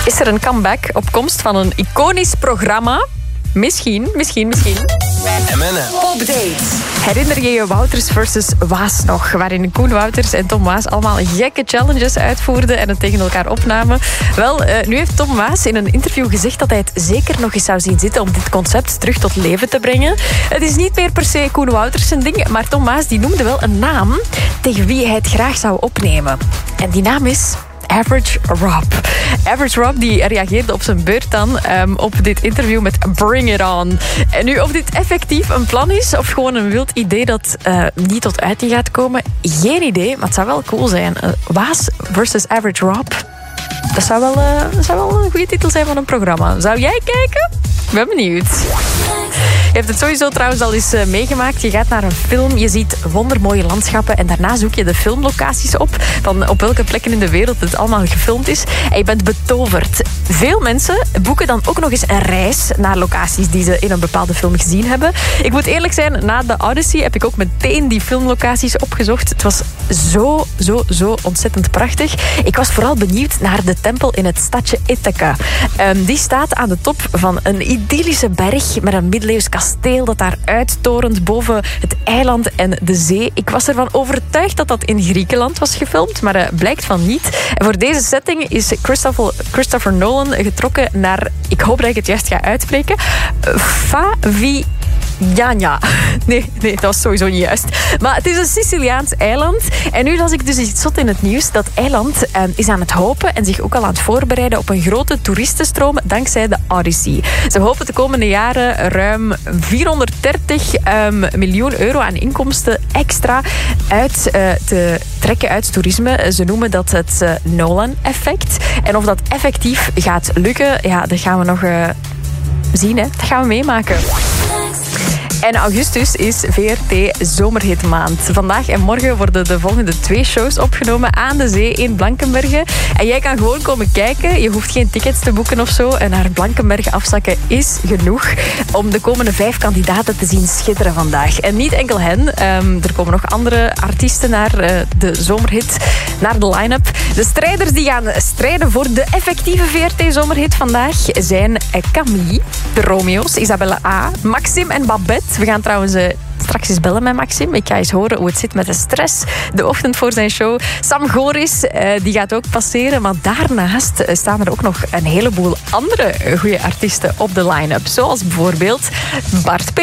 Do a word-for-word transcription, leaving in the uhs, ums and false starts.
Is er een comeback op komst van een iconisch programma? Misschien, misschien, misschien. M N L. Popdate. Herinner je je Wouters versus Waas nog? Waarin Koen Wouters en Tom Waas allemaal gekke challenges uitvoerden en het tegen elkaar opnamen. Wel, uh, nu heeft Tom Waas in een interview gezegd dat hij het zeker nog eens zou zien zitten om dit concept terug tot leven te brengen. Het is niet meer per se Koen Wouters zijn ding, maar Tom Waas die noemde wel een naam tegen wie hij het graag zou opnemen. En die naam is Average Rob. Average Rob die reageerde op zijn beurt dan um, op dit interview met Bring It On. En nu, of dit effectief een plan is of gewoon een wild idee dat uh, niet tot uiting gaat komen, geen idee, maar het zou wel cool zijn. Uh, Waas versus Average Rob. Dat zou wel, uh, dat zou wel een goede titel zijn van een programma. Zou jij kijken? Ik ben benieuwd. Je hebt het sowieso trouwens al eens uh, meegemaakt. Je gaat naar een film, je ziet wondermooie landschappen en daarna zoek je de filmlocaties op van op welke plekken in de wereld het allemaal gefilmd is. En je bent betoverd. Veel mensen boeken dan ook nog eens een reis naar locaties die ze in een bepaalde film gezien hebben. Ik moet eerlijk zijn, na de Odyssey heb ik ook meteen die filmlocaties opgezocht. Het was zo, zo, zo ontzettend prachtig. Ik was vooral benieuwd naar de tempel in het stadje Ithaca. Um, die staat aan de top van een idyllische berg met een middeleeuws kasteel dat daar uittorent boven het eiland en de zee. Ik was ervan overtuigd dat dat in Griekenland was gefilmd, maar uh, blijkt van niet. En voor deze setting is Christopher, Christopher Nolan getrokken naar, ik hoop dat ik het juist ga uitspreken, Favi... Ja, ja. Nee, nee, dat was sowieso niet juist. Maar het is een Siciliaans eiland. En nu las ik dus iets zot in het nieuws. Dat eiland eh, is aan het hopen en zich ook al aan het voorbereiden op een grote toeristenstroom dankzij de Odyssey. Ze hopen de komende jaren ruim vierhonderddertig um, miljoen euro aan inkomsten extra uit uh, te trekken uit toerisme. Ze noemen dat het uh, Nolan-effect. En of dat effectief gaat lukken, ja, dat gaan we nog uh, zien. Hè. Dat gaan we meemaken. En augustus is V R T Zomerhitmaand. Vandaag en morgen worden de volgende twee shows opgenomen aan de zee in Blankenberge. En jij kan gewoon komen kijken. Je hoeft geen tickets te boeken of zo. En naar Blankenberge afzakken is genoeg om de komende vijf kandidaten te zien schitteren vandaag. En niet enkel hen. Um, er komen nog andere artiesten naar uh, de zomerhit, naar de line-up. De strijders die gaan strijden voor de effectieve V R T Zomerhit vandaag zijn Camille, de Romeo's, Isabella A, Maxim en Babette. We gaan trouwens uh, straks eens bellen met Maxim. Ik ga eens horen hoe het zit met de stress de ochtend voor zijn show. Sam Goris, uh, die gaat ook passeren. Maar daarnaast uh, staan er ook nog een heleboel andere goede artiesten op de line-up. Zoals bijvoorbeeld Bart P.